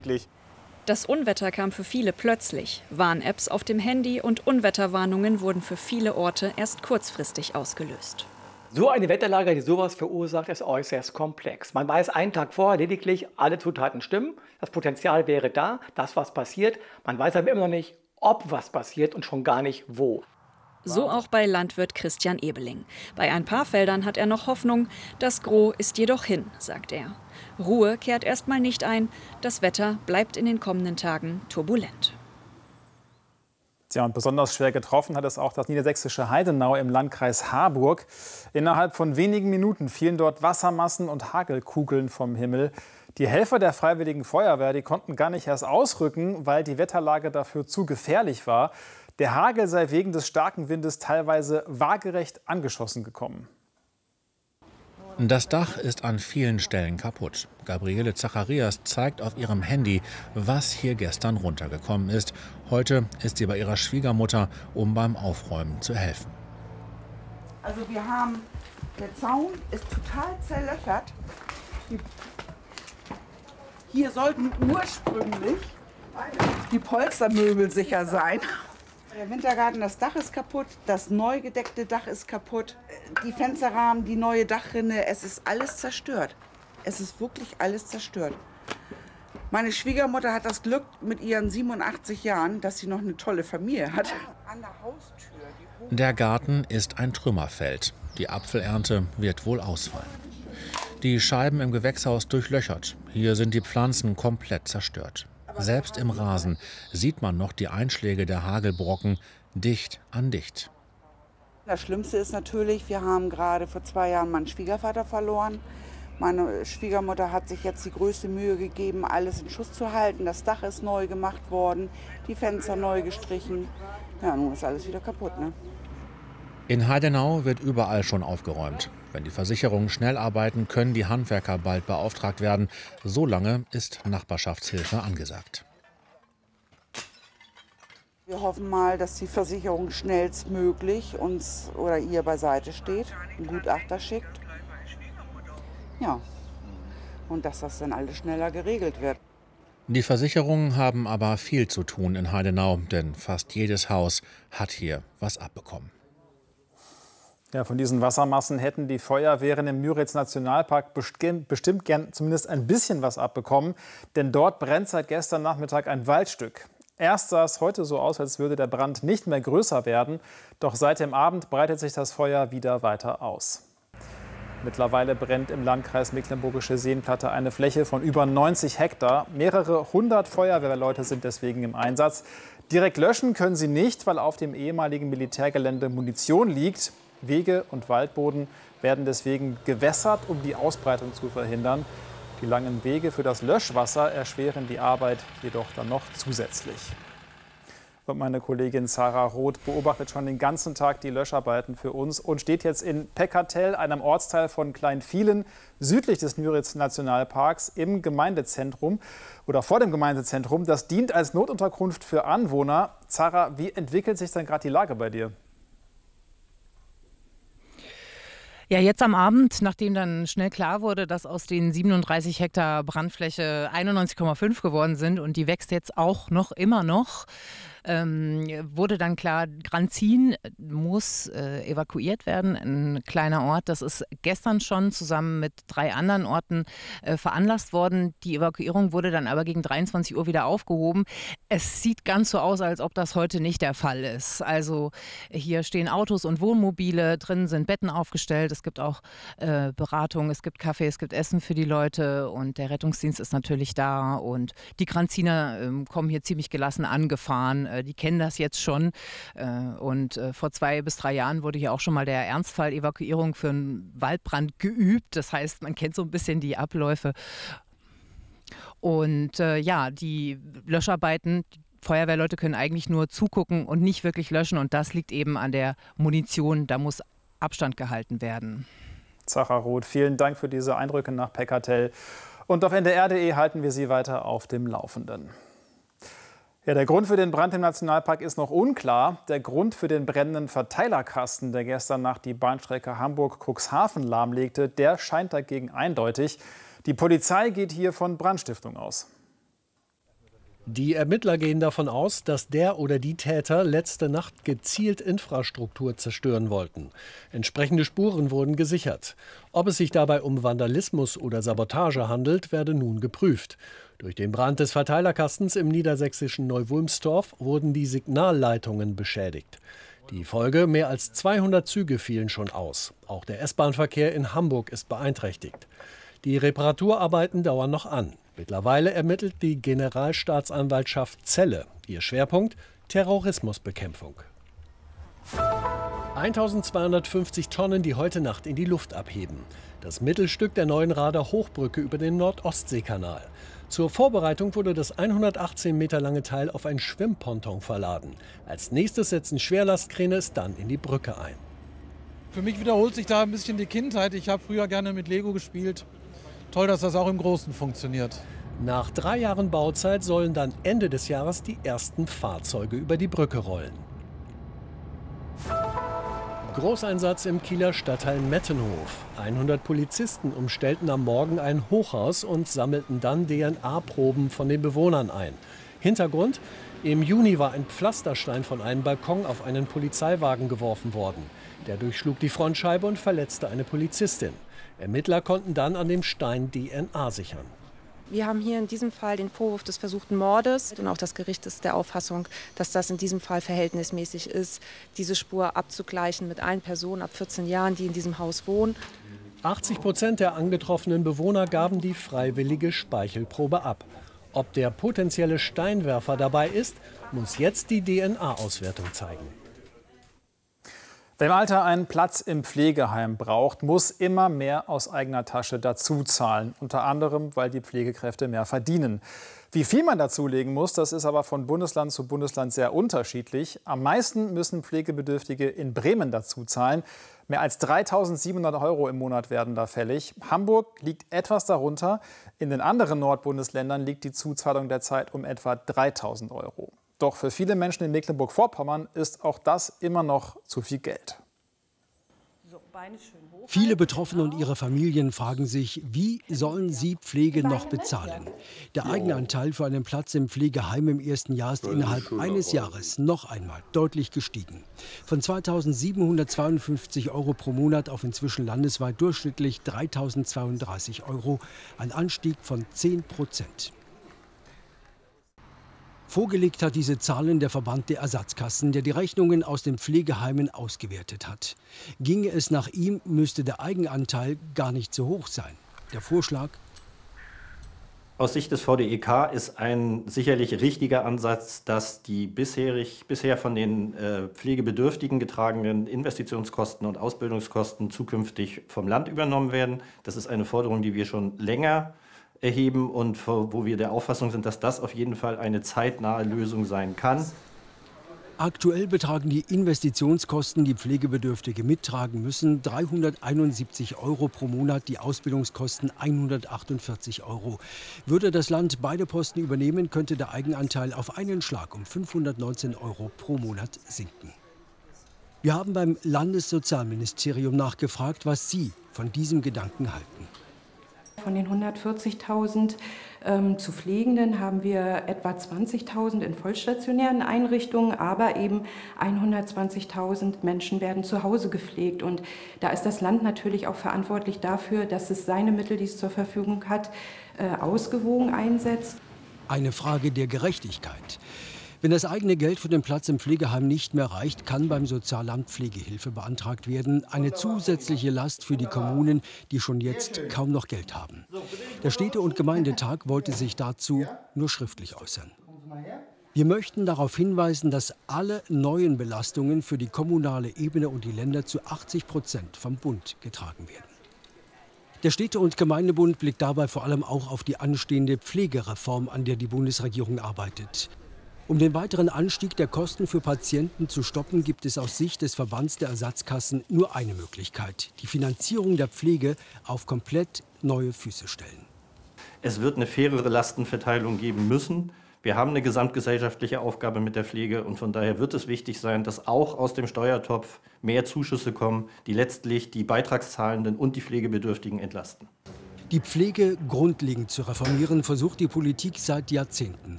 Das Unwetter kam für viele plötzlich. Warn-Apps auf dem Handy und Unwetterwarnungen wurden für viele Orte erst kurzfristig ausgelöst. So eine Wetterlage, die sowas verursacht, ist äußerst komplex. Man weiß einen Tag vorher lediglich, alle Zutaten stimmen, das Potenzial wäre da, dass was passiert. Man weiß aber immer noch nicht, ob was passiert und schon gar nicht wo. So auch bei Landwirt Christian Ebeling. Bei ein paar Feldern hat er noch Hoffnung, das Gros ist jedoch hin, sagt er. Ruhe kehrt erstmal nicht ein, das Wetter bleibt in den kommenden Tagen turbulent. Tja, und besonders schwer getroffen hat es auch das niedersächsische Heidenau im Landkreis Harburg. Innerhalb von wenigen Minuten fielen dort Wassermassen und Hagelkugeln vom Himmel. Die Helfer der Freiwilligen Feuerwehr, die konnten gar nicht erst ausrücken, weil die Wetterlage dafür zu gefährlich war. Der Hagel sei wegen des starken Windes teilweise waagerecht angeschossen gekommen. Das Dach ist an vielen Stellen kaputt. Gabriele Zacharias zeigt auf ihrem Handy, was hier gestern runtergekommen ist. Heute ist sie bei ihrer Schwiegermutter, um beim Aufräumen zu helfen. Also wir haben, der Zaun ist total zerlöchert. Hier sollten ursprünglich die Polstermöbel sicher sein. Der Wintergarten, das Dach ist kaputt, das neu gedeckte Dach ist kaputt, die Fensterrahmen, die neue Dachrinne, es ist alles zerstört. Es ist wirklich alles zerstört. Meine Schwiegermutter hat das Glück mit ihren 87 Jahren, dass sie noch eine tolle Familie hat. An der Haustür. Der Garten ist ein Trümmerfeld. Die Apfelernte wird wohl ausfallen. Die Scheiben im Gewächshaus durchlöchert. Hier sind die Pflanzen komplett zerstört. Selbst im Rasen sieht man noch die Einschläge der Hagelbrocken dicht an dicht. Das Schlimmste ist natürlich, wir haben gerade vor 2 Jahren meinen Schwiegervater verloren. Meine Schwiegermutter hat sich jetzt die größte Mühe gegeben, alles in Schuss zu halten. Das Dach ist neu gemacht worden, die Fenster neu gestrichen. Ja, nun ist alles wieder kaputt, ne? In Heidenau wird überall schon aufgeräumt. Wenn die Versicherungen schnell arbeiten, können die Handwerker bald beauftragt werden. So lange ist Nachbarschaftshilfe angesagt. Wir hoffen mal, dass die Versicherung schnellstmöglich uns oder ihr beiseite steht, einen Gutachter schickt. Ja, und dass das dann alles schneller geregelt wird. Die Versicherungen haben aber viel zu tun in Heidenau, denn fast jedes Haus hat hier was abbekommen. Ja, von diesen Wassermassen hätten die Feuerwehren im Müritz-Nationalpark bestimmt gern zumindest ein bisschen was abbekommen. Denn dort brennt seit gestern Nachmittag ein Waldstück. Erst sah es heute so aus, als würde der Brand nicht mehr größer werden. Doch seit dem Abend breitet sich das Feuer wieder weiter aus. Mittlerweile brennt im Landkreis Mecklenburgische Seenplatte eine Fläche von über 90 Hektar. Mehrere hundert Feuerwehrleute sind deswegen im Einsatz. Direkt löschen können sie nicht, weil auf dem ehemaligen Militärgelände Munition liegt. Wege und Waldboden werden deswegen gewässert, um die Ausbreitung zu verhindern. Die langen Wege für das Löschwasser erschweren die Arbeit jedoch dann noch zusätzlich. Und meine Kollegin Sarah Roth beobachtet schon den ganzen Tag die Löscharbeiten für uns und steht jetzt in Peckertel, einem Ortsteil von Kleinvielen, südlich des Müritz-Nationalparks, im Gemeindezentrum oder vor dem Gemeindezentrum. Das dient als Notunterkunft für Anwohner. Sarah, wie entwickelt sich denn gerade die Lage bei dir? Ja, jetzt am Abend, nachdem dann schnell klar wurde, dass aus den 37 Hektar Brandfläche 91,5 geworden sind und die wächst jetzt auch noch, immer noch, wurde dann klar, Granzin muss evakuiert werden, ein kleiner Ort. Das ist gestern schon zusammen mit 3 anderen Orten veranlasst worden. Die Evakuierung wurde dann aber gegen 23 Uhr wieder aufgehoben. Es sieht ganz so aus, als ob das heute nicht der Fall ist. Also hier stehen Autos und Wohnmobile, drin sind Betten aufgestellt. Es gibt auch Beratung, es gibt Kaffee, es gibt Essen für die Leute und der Rettungsdienst ist natürlich da. Und die Granziner kommen hier ziemlich gelassen angefahren. Die kennen das jetzt schon. Und vor 2 bis 3 Jahren wurde hier auch schon mal der Ernstfall Evakuierung für einen Waldbrand geübt. Das heißt, man kennt so ein bisschen die Abläufe. Und ja, die Löscharbeiten, die Feuerwehrleute können eigentlich nur zugucken und nicht wirklich löschen. Und das liegt eben an der Munition. Da muss Abstand gehalten werden. Sarah Roth, vielen Dank für diese Eindrücke nach Peckertel. Und auf ndr.de halten wir Sie weiter auf dem Laufenden. Ja, der Grund für den Brand im Nationalpark ist noch unklar. Der Grund für den brennenden Verteilerkasten, der gestern Nacht die Bahnstrecke Hamburg-Cuxhaven lahmlegte, der scheint dagegen eindeutig. Die Polizei geht hier von Brandstiftung aus. Die Ermittler gehen davon aus, dass der oder die Täter letzte Nacht gezielt Infrastruktur zerstören wollten. Entsprechende Spuren wurden gesichert. Ob es sich dabei um Vandalismus oder Sabotage handelt, werde nun geprüft. Durch den Brand des Verteilerkastens im niedersächsischen Neuwulmstorf wurden die Signalleitungen beschädigt. Die Folge: mehr als 200 Züge fielen schon aus. Auch der S-Bahn-Verkehr in Hamburg ist beeinträchtigt. Die Reparaturarbeiten dauern noch an. Mittlerweile ermittelt die Generalstaatsanwaltschaft Celle. Ihr Schwerpunkt: Terrorismusbekämpfung. 1250 Tonnen, die heute Nacht in die Luft abheben. Das Mittelstück der neuen Rader Hochbrücke über den Nord-Ostsee-Kanal. Zur Vorbereitung wurde das 118 Meter lange Teil auf ein Schwimmponton verladen. Als nächstes setzen Schwerlastkräne es dann in die Brücke ein. Für mich wiederholt sich da ein bisschen die Kindheit. Ich habe früher gerne mit Lego gespielt. Toll, dass das auch im Großen funktioniert. Nach 3 Jahren Bauzeit sollen dann Ende des Jahres die ersten Fahrzeuge über die Brücke rollen. Großeinsatz im Kieler Stadtteil Mettenhof. 100 Polizisten umstellten am Morgen ein Hochhaus und sammelten dann DNA-Proben von den Bewohnern ein. Hintergrund: im Juni war ein Pflasterstein von einem Balkon auf einen Polizeiwagen geworfen worden. Der durchschlug die Frontscheibe und verletzte eine Polizistin. Ermittler konnten dann an dem Stein DNA sichern. Wir haben hier in diesem Fall den Vorwurf des versuchten Mordes und auch das Gericht ist der Auffassung, dass das in diesem Fall verhältnismäßig ist, diese Spur abzugleichen mit allen Personen ab 14 Jahren, die in diesem Haus wohnen. 80% der angetroffenen Bewohner gaben die freiwillige Speichelprobe ab. Ob der potenzielle Steinwerfer dabei ist, muss jetzt die DNA-Auswertung zeigen. Wer im Alter einen Platz im Pflegeheim braucht, muss immer mehr aus eigener Tasche dazu zahlen. Unter anderem, weil die Pflegekräfte mehr verdienen. Wie viel man dazulegen muss, das ist aber von Bundesland zu Bundesland sehr unterschiedlich. Am meisten müssen Pflegebedürftige in Bremen dazu zahlen. Mehr als 3.700 € im Monat werden da fällig. Hamburg liegt etwas darunter. In den anderen Nordbundesländern liegt die Zuzahlung derzeit um etwa 3.000 €. Doch für viele Menschen in Mecklenburg-Vorpommern ist auch das immer noch zu viel Geld. Viele Betroffene und ihre Familien fragen sich, wie sollen sie Pflege noch bezahlen? Der Eigenanteil für einen Platz im Pflegeheim im ersten Jahr ist innerhalb eines Jahres noch einmal deutlich gestiegen. Von 2.752 € pro Monat auf inzwischen landesweit durchschnittlich 3.032 €, ein Anstieg von 10%. Vorgelegt hat diese Zahlen der Verband der Ersatzkassen, der die Rechnungen aus den Pflegeheimen ausgewertet hat. Ginge es nach ihm, müsste der Eigenanteil gar nicht so hoch sein. Der Vorschlag: Aus Sicht des VDEK ist ein sicherlich richtiger Ansatz, dass die bisher von den Pflegebedürftigen getragenen Investitionskosten und Ausbildungskosten zukünftig vom Land übernommen werden. Das ist eine Forderung, die wir schon länger erheben und wo wir der Auffassung sind, dass das auf jeden Fall eine zeitnahe Lösung sein kann. Aktuell betragen die Investitionskosten, die Pflegebedürftige mittragen müssen, 371 € pro Monat, die Ausbildungskosten 148 €. Würde das Land beide Posten übernehmen, könnte der Eigenanteil auf einen Schlag um 519 € pro Monat sinken. Wir haben beim Landessozialministerium nachgefragt, was Sie von diesem Gedanken halten. Von den 140.000 zu Pflegenden haben wir etwa 20.000 in vollstationären Einrichtungen, aber eben 120.000 Menschen werden zu Hause gepflegt. Und da ist das Land natürlich auch verantwortlich dafür, dass es seine Mittel, die es zur Verfügung hat, ausgewogen einsetzt. Eine Frage der Gerechtigkeit. Wenn das eigene Geld für den Platz im Pflegeheim nicht mehr reicht, kann beim Sozialamt Pflegehilfe beantragt werden. Eine zusätzliche Last für die Kommunen, die schon jetzt kaum noch Geld haben. Der Städte- und Gemeindetag wollte sich dazu nur schriftlich äußern. Wir möchten darauf hinweisen, dass alle neuen Belastungen für die kommunale Ebene und die Länder zu 80% vom Bund getragen werden. Der Städte- und Gemeindebund blickt dabei vor allem auch auf die anstehende Pflegereform, an der die Bundesregierung arbeitet. Um den weiteren Anstieg der Kosten für Patienten zu stoppen, gibt es aus Sicht des Verbands der Ersatzkassen nur eine Möglichkeit: die Finanzierung der Pflege auf komplett neue Füße stellen. Es wird eine fairere Lastenverteilung geben müssen. Wir haben eine gesamtgesellschaftliche Aufgabe mit der Pflege und von daher wird es wichtig sein, dass auch aus dem Steuertopf mehr Zuschüsse kommen, die letztlich die Beitragszahlenden und die Pflegebedürftigen entlasten. Die Pflege grundlegend zu reformieren, versucht die Politik seit Jahrzehnten.